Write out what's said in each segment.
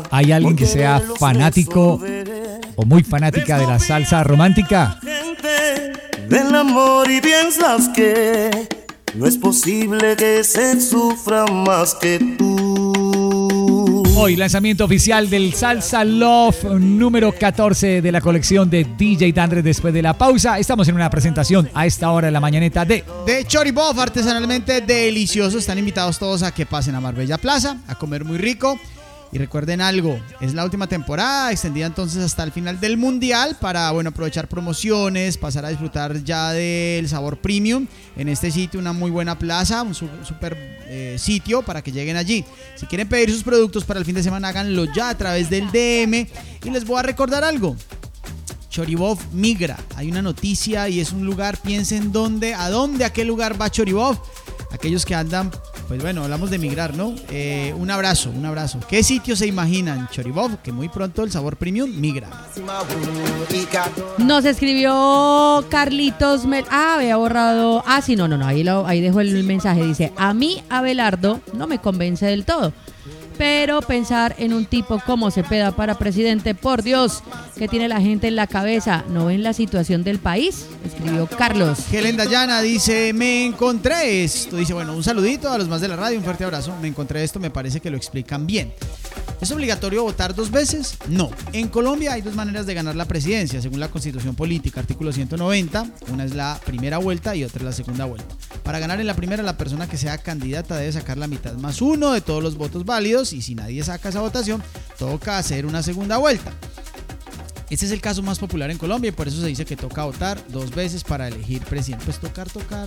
¿Hay alguien que sea fanático o muy fanática de la salsa romántica? Del amor y piensas que no es posible que se sufra más que tú. Hoy lanzamiento oficial del Salsa Love número 14 de la colección de DJ Dandre. Después de la pausa, estamos en una presentación a esta hora de la mañaneta de Choribov, artesanalmente delicioso. Están invitados todos a que pasen a Marbella Plaza a comer muy rico. Y recuerden algo, es la última temporada, extendida entonces hasta el final del Mundial para, bueno, aprovechar promociones, pasar a disfrutar ya del sabor premium en este sitio, una muy buena plaza, un súper sitio para que lleguen allí. Si quieren pedir sus productos para el fin de semana, háganlo ya a través del DM. Y les voy a recordar algo. Choribov migra, hay una noticia y es un lugar, piensen a qué lugar va Choribov. Aquellos que andan, pues bueno, hablamos de migrar, ¿no? Un abrazo. ¿Qué sitio se imaginan? Choribov, que muy pronto el sabor premium migra. Nos escribió Carlitos había borrado. Sí, no, ahí dejó el mensaje. Dice, a mí Abelardo no me convence del todo, pero pensar en un tipo como Cepeda para presidente, por Dios, ¿qué tiene la gente en la cabeza? ¿No ven la situación del país? Escribió Carlos. Helen Dayana dice, me encontré esto. Dice, bueno, un saludito a los más de la radio, un fuerte abrazo. Me encontré esto, me parece que lo explican bien. ¿Es obligatorio votar 2 veces? No. En Colombia hay 2 maneras de ganar la presidencia, según la Constitución Política, artículo 190. Una es la primera vuelta y otra es la segunda vuelta. Para ganar en la primera, la persona que sea candidata debe sacar la mitad más 1 de todos los votos válidos, y si nadie saca esa votación, toca hacer una segunda vuelta. Este es el caso más popular en Colombia y por eso se dice que toca votar 2 veces para elegir presidente. Pues tocar.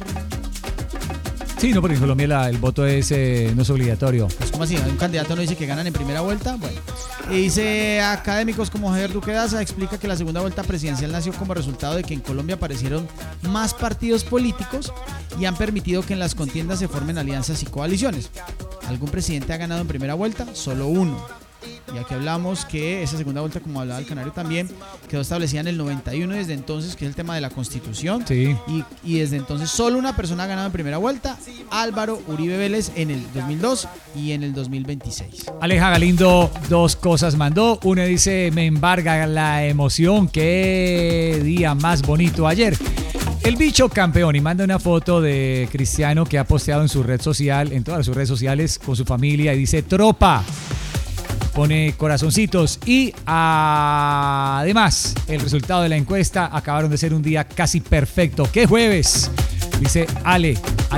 Sí, no, porque en Colombia el voto no es obligatorio. Pues ¿cómo así? Un candidato no dice que ganan en primera vuelta. Bueno, y dice académicos como Javier Duque Daza, explica que la segunda vuelta presidencial nació como resultado de que en Colombia aparecieron más partidos políticos y han permitido que en las contiendas se formen alianzas y coaliciones. ¿Algún presidente ha ganado en primera vuelta? Solo uno. Y aquí hablamos que esa segunda vuelta, como hablaba el Canario también, quedó establecida en el 91 y desde entonces, que es el tema de la Constitución. Sí. Y desde entonces solo una persona ha ganado en primera vuelta, Álvaro Uribe Vélez, en el 2002 y en el 2026. Aleja Galindo 2 cosas mandó. Una dice, me embarga la emoción, qué día más bonito ayer. El bicho campeón, y manda una foto de Cristiano que ha posteado en su red social, en todas sus redes sociales, con su familia, y dice, tropa. Pone corazoncitos y además el resultado de la encuesta acabaron de ser un día casi perfecto. ¿Qué jueves? Dice Ale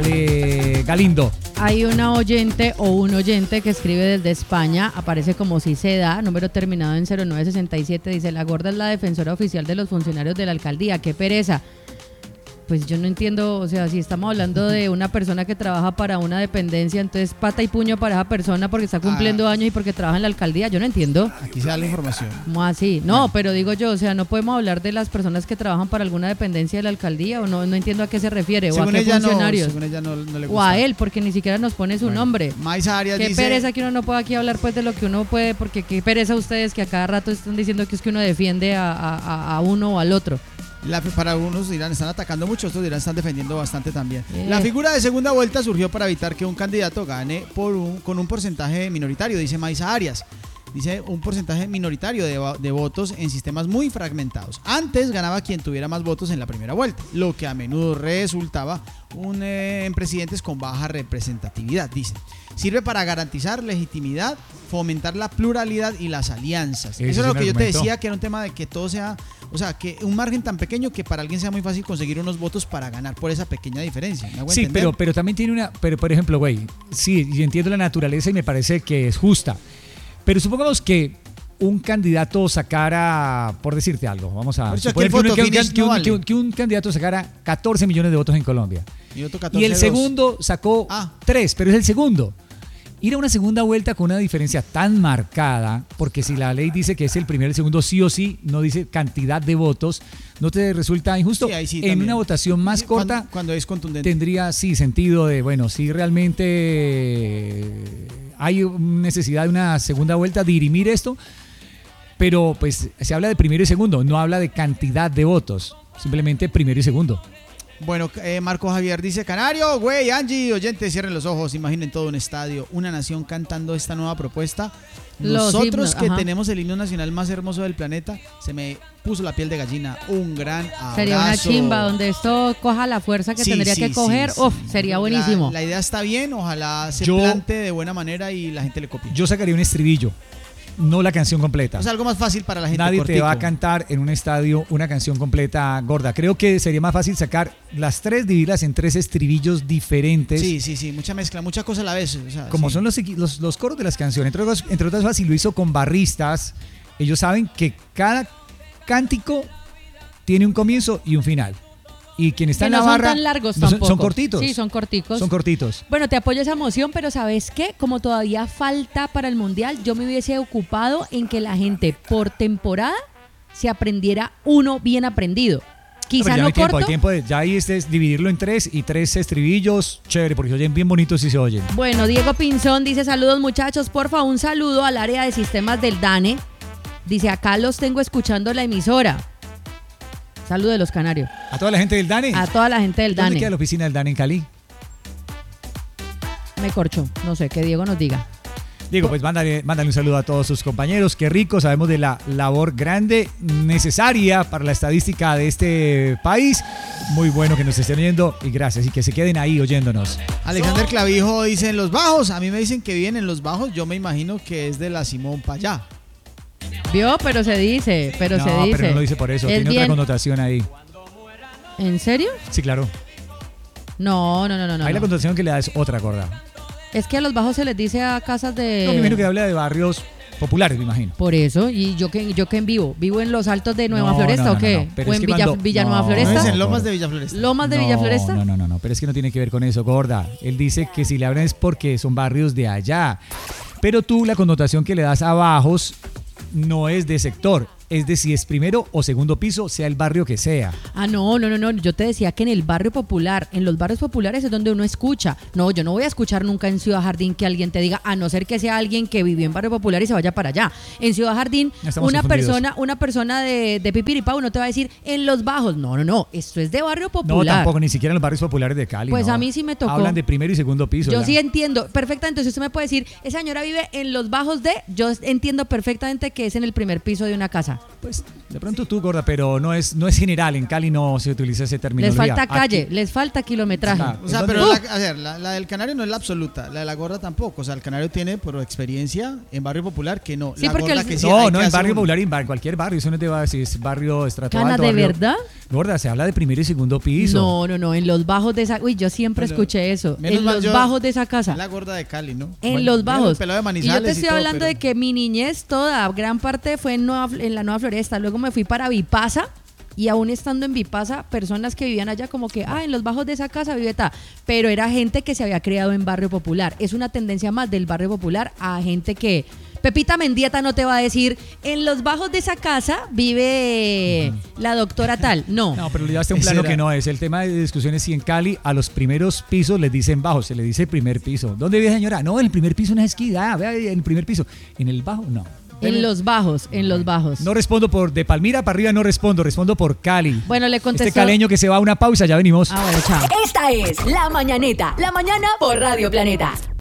Galindo. Hay una oyente o un oyente que escribe desde España, aparece como si se da, número terminado en 0967, dice, la gorda es la defensora oficial de los funcionarios de la alcaldía, qué pereza. Pues yo no entiendo, o sea, si estamos hablando de una persona que trabaja para una dependencia, entonces pata y puño para esa persona porque está cumpliendo años y porque trabaja en la alcaldía, yo no entiendo. Aquí se da la información. ¿Cómo así? No, pero digo yo, o sea, no podemos hablar de las personas que trabajan para alguna dependencia de la alcaldía, o no entiendo a qué se refiere, según o a qué funcionarios. Según ella no le gusta. O a él, porque ni siquiera nos pone su nombre. Maisa Arias qué dice, pereza que uno no pueda aquí hablar pues de lo que uno puede, porque qué pereza ustedes que a cada rato están diciendo que es que uno defiende a uno o al otro. Para algunos dirán están atacando mucho, otros dirán están defendiendo bastante también. La figura de segunda vuelta surgió para evitar que un candidato gane con un porcentaje minoritario, dice Maisa Arias. Dice un porcentaje minoritario de votos en sistemas muy fragmentados. Antes ganaba quien tuviera más votos en la primera vuelta, lo que a menudo resultaba en presidentes con baja representatividad, dice. Sirve para garantizar legitimidad, fomentar la pluralidad y las alianzas. Eso es lo que yo te decía, que era un tema de que todo sea, o sea, que un margen tan pequeño que para alguien sea muy fácil conseguir unos votos para ganar por esa pequeña diferencia. Sí, pero también tiene pero por ejemplo, güey, sí, yo entiendo la naturaleza y me parece que es justa. Pero supongamos que un candidato sacara, por decirte algo, vamos a suponer que un candidato sacara 14 millones de votos en Colombia. Y el segundo sacó 3, pero es el segundo. Ir a una segunda vuelta con una diferencia tan marcada, porque si la ley dice que es el primero y el segundo, sí o sí, no dice cantidad de votos, ¿no te resulta injusto? Sí, en una votación más corta, cuando es contundente, tendría sentido de, bueno, si realmente hay necesidad de una segunda vuelta, dirimir esto, pero pues se habla de primero y segundo, no habla de cantidad de votos, simplemente primero y segundo. Bueno, Marco Javier dice, Canario, güey, Angie, oyentes, cierren los ojos, imaginen todo un estadio, una nación cantando esta nueva propuesta. Nosotros himnos, que ajá. tenemos el himno nacional más hermoso del planeta, se me puso la piel de gallina. Un gran abrazo. Sería una chimba donde esto coja la fuerza que Sí, tendría sí, que coger. sí, Uf, sí. sería buenísimo. La idea está bien, ojalá se Yo- plante de buena manera y la gente le copie. Yo sacaría un estribillo, no la canción completa. O sea, algo más fácil para la gente. Nadie cortico. te va a cantar en un estadio una canción completa gorda. Creo que sería más fácil sacar las tres, dividirlas en tres estribillos diferentes. Sí, mucha mezcla, mucha cosa a la vez. O sea, Como sí. son los coros de las canciones. Entre otras cosas, si lo hizo con barristas, ellos saben que cada cántico tiene un comienzo y un final. Y quien está Que en no la son barra tan largos no son, tampoco. son cortitos. Sí, son corticos. Son cortitos. Bueno, te apoyo esa emoción, pero ¿sabes qué? Como todavía falta para el Mundial, yo me hubiese ocupado en que la gente por temporada se aprendiera uno bien aprendido. Quizá Pero ya no hay tiempo, corto. hay tiempo ya ahí es dividirlo en tres y tres estribillos, chévere, porque se oyen bien bonitos y se oyen. Bueno, Diego Pinzón dice, saludos muchachos, porfa, un saludo al área de sistemas del DANE. Dice, acá los tengo escuchando la emisora. Saludo de los Canarios. A toda la gente del DANE. A toda la gente del ¿Dónde queda DANE. la oficina del DANE en Cali? Me corcho, no sé, que Diego nos diga. Diego, pues mándale un saludo a todos sus compañeros. Qué rico, sabemos de la labor grande, necesaria para la estadística de este país. Muy bueno que nos estén oyendo y gracias. Y que se queden ahí oyéndonos. Alexander Clavijo dice en Los Bajos. A mí me dicen que viven en Los Bajos. Yo me imagino que es de la Simón para allá. ¿Vio? Pero se dice. No, pero no lo dice por eso. Es Tiene otra bien. connotación ahí. ¿En serio? Sí, claro. No. Ahí la connotación que le da es otra gorda. Es que a los bajos se les dice a casas de... No, me imagino que habla de barrios populares, me imagino. Por eso, y yo que en vivo en los altos de Nueva Floresta o qué, Pero o es en que cuando- Villanueva no, Floresta. No es en no, Lomas de Villa Floresta. Lomas de Villa Floresta. No, pero es que no tiene que ver con eso, gorda. Él dice que si le hablan es porque son barrios de allá. Pero tú la connotación que le das a bajos no es de sector, es de si es primero o segundo piso, sea el barrio que sea. Ah, no. Yo te decía que en el barrio popular, en los barrios populares es donde uno escucha. No, yo no voy a escuchar nunca en Ciudad Jardín que alguien te diga, a no ser que sea alguien que vivió en barrio popular y se vaya para allá. En Ciudad Jardín, Estamos una confundidos. persona de Pipiripau no te va a decir en los bajos. No. Esto es de barrio No, popular. tampoco, ni siquiera en los barrios populares de Cali. Pues no. a mí sí me tocó. Hablan de primero y segundo piso. Yo ya. sí entiendo perfectamente. Entonces usted me puede decir, esa señora vive en los bajos de... Yo entiendo perfectamente que es en el primer piso de una casa. Pues de pronto tú, gorda, pero no es general. En Cali no se utiliza ese término. Les falta calle, les falta kilometraje. Ah, O sea, ¿en pero dónde? la del Canario no es la absoluta, la de la gorda tampoco. O sea, el Canario tiene por experiencia en barrio popular que no. Sí, la porque gorda el- que sí, No, hay no, que en hacer barrio uno. popular y en cualquier barrio. Eso no te va a decir, es barrio estrato Cana, alto, ¿de barrio- verdad? Gorda, se habla de primero y segundo piso. No, en los bajos de esa... Uy, yo siempre Pero- escuché eso. menos En mal los yo- bajos de esa casa. Es la gorda de Cali, ¿no? En Bueno, los mira, bajos. el pelado de Y yo Manizales te estoy todo, hablando pero- de que mi niñez toda, gran parte fue en la Nueva Floresta. Luego me fui para Vipasa. Y aún estando en Vipasa, personas que vivían allá como que, en los bajos de esa casa vive ta. Pero era gente que se había criado en barrio popular. Es una tendencia más del barrio popular a gente que... Pepita Mendieta no te va a decir, en los bajos de esa casa vive la doctora tal. No. No, pero le llevaste a un Ese plano era- que no es. El tema de discusiones si en Cali a los primeros pisos les dicen bajos, se le dice primer piso. ¿Dónde vive señora? No, en el primer piso no es esquina, vea, en el primer piso. En el bajo, no. En los bajos. No respondo por de Palmira para arriba, no respondo por Cali. Bueno, le contestó... Este caleño que se va a una pausa, ya venimos. Ah, bueno, chao. Esta es La Mañanita. La mañana por Radio Planeta.